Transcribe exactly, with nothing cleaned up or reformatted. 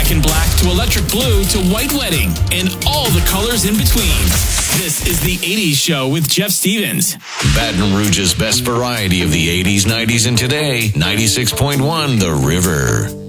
black and black to electric blue to white wedding, and all the colors in between. This is the eighties Show with Jeff Stevens. Baton Rouge's best variety of the eighties, nineties, and today. ninety-six point one The River.